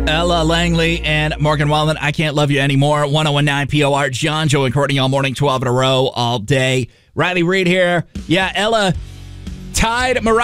Ella Langley and Morgan Wallen, I Can't Love You Anymore. 1019 POR. John, Joe, and Courtney all morning, 12 in a row, all day. Riley Reid here. Yeah, Ella tied Mariah